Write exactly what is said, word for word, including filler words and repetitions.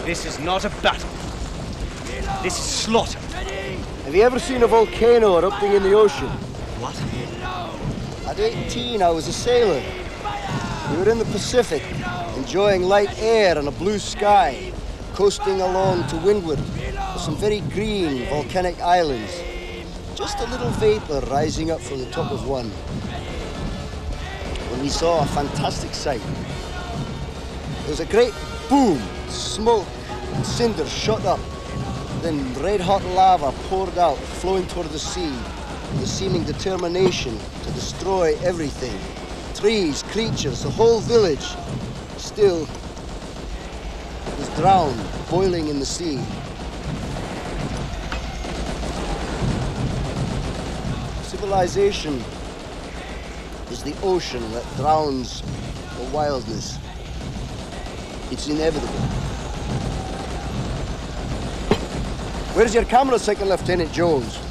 This is not a battle. This is slaughter. Have you ever seen a volcano erupting in the ocean? What? At eighteen, I was a sailor. We were in the Pacific, enjoying light air and a blue sky, coasting along to windward with some very green volcanic islands. Just a little vapor rising up from the top of one. When we saw a fantastic sight. There was a great boom, smoke and cinders shot up. Then red-hot lava poured out, flowing toward the sea, with a seeming determination to destroy everything. Trees, creatures, the whole village. Still, it was drowned, boiling in the sea. Civilization is the ocean that drowns the wildness. It's inevitable. Where's your camera, Second Lieutenant Jones?